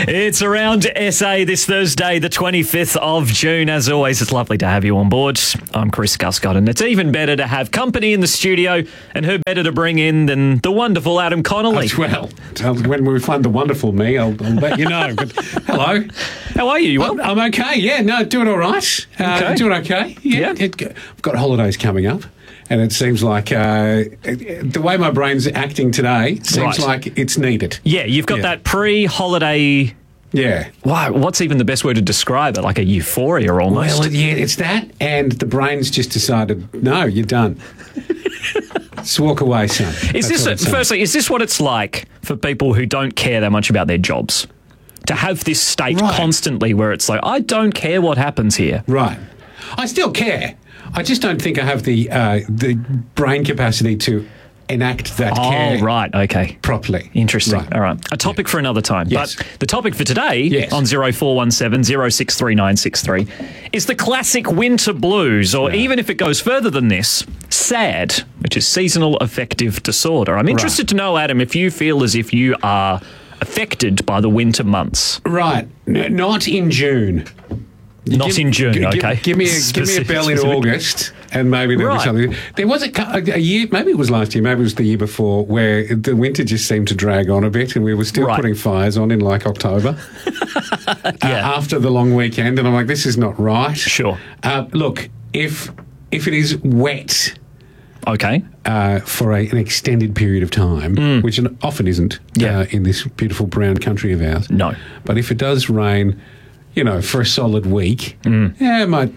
It's Around SA this Thursday, the 25th of June. As always, it's lovely to have you on board. I'm Chris Guscott, and it's even better to have company in the studio, and who better to bring in than the wonderful Adam Connolly. Well, when we find the wonderful me, I'll let you know. But hello. How are you? You well? I'm okay, yeah. No, doing all right. Okay. Doing okay. Yeah. I've got holidays coming up. And it seems like the way my brain's acting today seems like it's needed. Yeah, you've got that pre-holiday... Yeah. Wow, what's even the best word to describe it? Like a euphoria almost. Well, yeah, it's that, and the brain's just decided, no, you're done. Just walk away, son. Is this what it's like for people who don't care that much about their jobs? To have this state constantly where it's like, I don't care what happens here. Right. I still care. I just don't think I have the brain capacity to enact that care. Oh, right, okay. Properly. Interesting. Right. All right. A topic for another time. Yes. But the topic for today on 0417 063963 is the classic winter blues, or even if it goes further than this, SAD, which is seasonal affective disorder. I'm interested to know, Adam, if you feel as if you are affected by the winter months. Right. Not in June. Not in June, okay. Give me a bell in August, and maybe there'll be something. There was a year, maybe it was last year, maybe it was the year before, where the winter just seemed to drag on a bit, and we were still putting fires on in like October after the long weekend, and I'm like, this is not right. Sure. Look, if it is wet. Okay. For an extended period of time, which it often isn't in this beautiful brown country of ours. No. But if it does rain, for a solid week, it might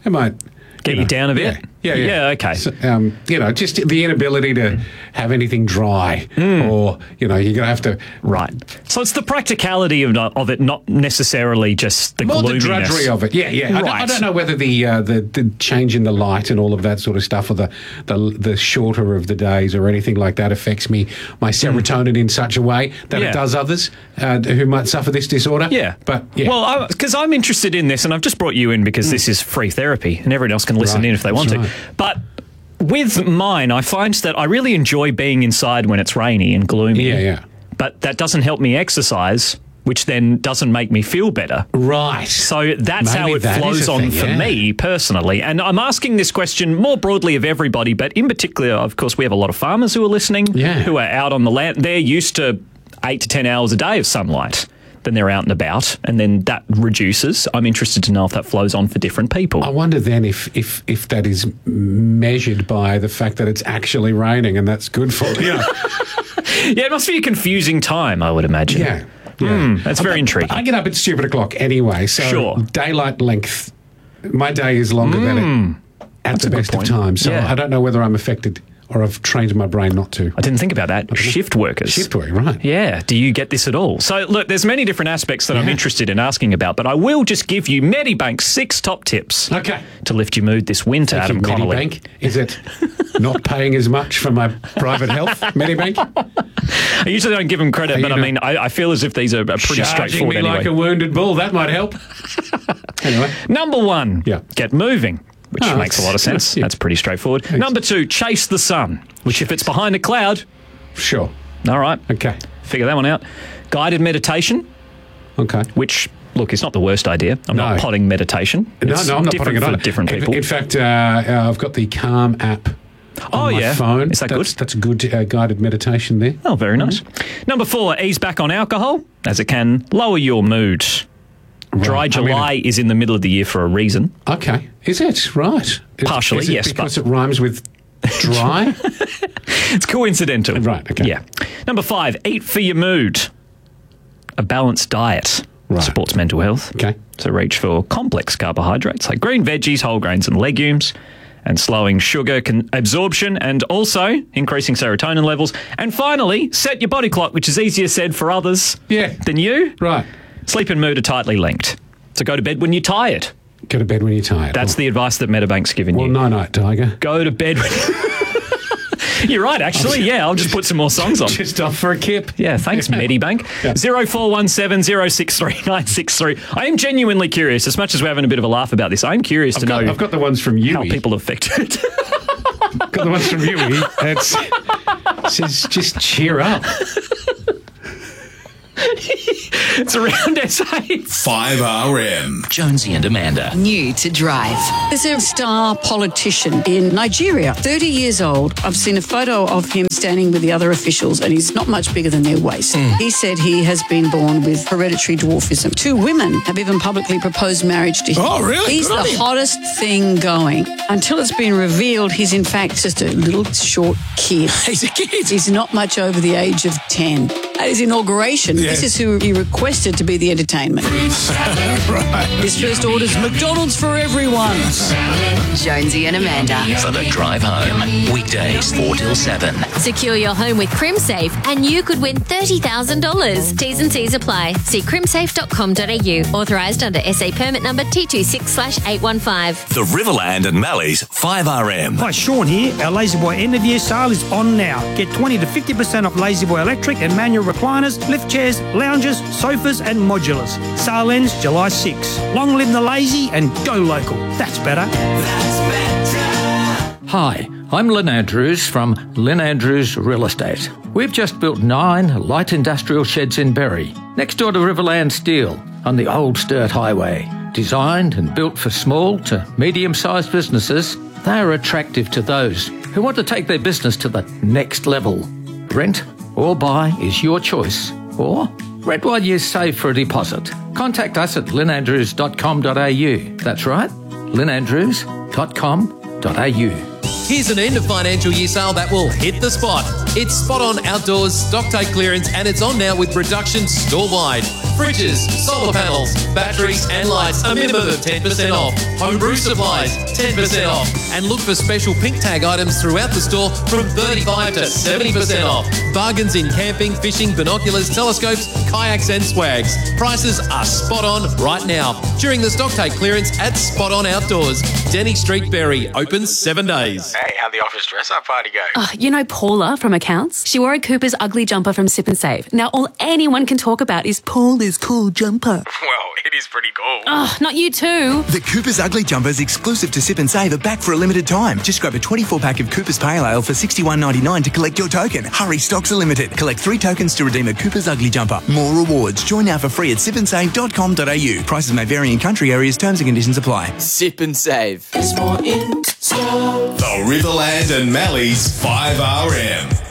get you down a bit. Yeah. Okay. So, just the inability to have anything dry, or you're going to have to. Right. So it's the practicality of it, not necessarily just the gloominess. The drudgery of it. Yeah. Right. I don't know whether the change in the light and all of that sort of stuff, or the shorter of the days or anything like that affects my serotonin in such a way that it does others who might suffer this disorder. Yeah. But well, because I'm interested in this, and I've just brought you in because this is free therapy, and everyone else can listen in if they want to. But with mine, I find that I really enjoy being inside when it's rainy and gloomy. Yeah. But that doesn't help me exercise, which then doesn't make me feel better. Right. So that's how it flows on for me personally. And I'm asking this question more broadly of everybody, but in particular, of course, we have a lot of farmers who are listening, who are out on the land. They're used to 8 to 10 hours a day of sunlight. Then they're out and about, and then that reduces. I'm interested to know if that flows on for different people. I wonder then if that is measured by the fact that it's actually raining, and that's good for you. Yeah, it must be a confusing time, I would imagine. Yeah. That's very intriguing. I get up at stupid o'clock anyway, so daylight length, my day is longer than it at the best of times. So I don't know whether I'm affected, or I've trained my brain not to. I didn't think about that. Shift workers. Shift work, right. Yeah. Do you get this at all? So, look, there's many different aspects that I'm interested in asking about, but I will just give you Medibank's 6 top tips to lift your mood this winter, Adam Connolly. Medibank. Is it not paying as much for my private health, Medibank? I usually don't give them credit, but I mean, I feel as if these are pretty straightforward anyway. Like a wounded bull, that might help. Anyway. Number 1, get moving. Which makes a lot of sense. That's pretty straightforward. Thanks. Number 2, chase the sun, which if it's behind a cloud... Sure. All right. Okay. Figure that one out. Guided meditation. Okay. Which, look, it's not the worst idea. I'm not potting meditation. No, I'm not potting it on. Different people. In fact, I've got the Calm app on my phone. Is that good? That's a good guided meditation there. Oh, very nice. Number 4, ease back on alcohol, as it can lower your mood. Dry July is in the middle of the year for a reason. Okay. Is it? Right. Partially, yes. Because it rhymes with dry? It's coincidental. Right, okay. Yeah. Number 5, eat for your mood. A balanced diet supports mental health. Okay. So reach for complex carbohydrates like green veggies, whole grains and legumes, and slowing sugar absorption and also increasing serotonin levels. And finally, set your body clock, which is easier said for others than you. Right. Sleep and mood are tightly linked. So go to bed when you're tired. Go to bed when you're tired. That's the advice that Medibank's given you. Well, night, Tiger. Go to bed when... You're right, actually. I'll just put some more songs on. Just off for a kip. Yeah, thanks, Medibank. 0417 063963. I am genuinely curious, as much as we're having a bit of a laugh about this, I'm curious to know... I've got the ones from Yui. How people affected. Got the ones from Yui. It says, just cheer up. It's around SA. 5RM. Jonesy and Amanda. New to drive. There's a star politician in Nigeria, 30 years old. I've seen a photo of him standing with the other officials, and he's not much bigger than their waist. He said he has been born with hereditary dwarfism. 2 women have even publicly proposed marriage to him. Oh, really? He's the hottest thing going. Until it's been revealed, he's in fact just a little short kid. He's a kid. He's not much over the age of 10. At his inauguration, this is who he requested to be the entertainment. Right. His first order's McDonald's for everyone. Jonesy and Amanda. For the drive home. Weekdays 4 till 7. Secure your home with CrimSafe and you could win $30,000. T's and C's apply. See crimsafe.com.au. Authorised under SA permit number T26/815. The Riverland and Malleys 5RM. Hi, Sean here. Our La-Z-Boy end of year sale is on now. Get 20 to 50% off La-Z-Boy electric and manual recliners, lift chairs, lounges, sofas and modulars. Sale ends July 6. Long live the lazy and go local. That's better. Hi, I'm Lynn Andrews from Lynn Andrews Real Estate. We've just built 9 light industrial sheds in Berry, next door to Riverland Steel on the Old Sturt Highway. Designed and built for small to medium-sized businesses, they are attractive to those who want to take their business to the next level. Rent or buy is your choice. Or rent while you save for a deposit. Contact us at lynnandrews.com.au. That's right, lynnandrews.com.au. Here's an end of financial year sale that will hit the spot. It's Spot On Outdoors stock take clearance, and it's on now with reductions store-wide. Fridges, solar panels, batteries and lights, a minimum of 10% off. Homebrew supplies, 10% off. And look for special pink tag items throughout the store from 35 to 70% off. Bargains in camping, fishing, binoculars, telescopes, kayaks and swags. Prices are spot on right now during the stock take clearance at Spot On Outdoors. Denny Street, Berry, open 7 days. Hey, how'd the office dress-up party go? You know Paula from accounts? She wore a Cooper's ugly jumper from Sip and Save. Now all anyone can talk about is Paula's cool jumper. Well, it is pretty cool. Not you too. The Cooper's Ugly Jumpers exclusive to Sip and Save are back for a limited time. Just grab a 24-pack of Cooper's Pale Ale for $61.99 to collect your token. Hurry, stocks are limited. Collect 3 tokens to redeem a Cooper's Ugly Jumper. More rewards. Join now for free at sipandsave.com.au. Prices may vary in country areas. Terms and conditions apply. Sip and Save. The Riverland and Malleys 5RM.